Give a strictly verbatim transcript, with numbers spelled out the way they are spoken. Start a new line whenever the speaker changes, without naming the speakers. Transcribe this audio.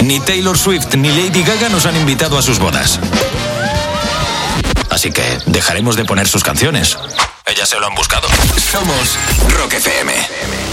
Ni Taylor Swift ni Lady Gaga nos han invitado a sus bodas. Así que dejaremos de poner sus canciones. Ellas se lo han buscado.
Somos Rock F M.